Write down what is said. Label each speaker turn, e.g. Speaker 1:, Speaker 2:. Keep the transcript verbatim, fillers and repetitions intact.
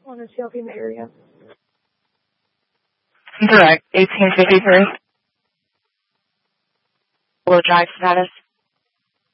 Speaker 1: On a shelf in the area.
Speaker 2: Correct. eighteen fifty-three. Will drive status.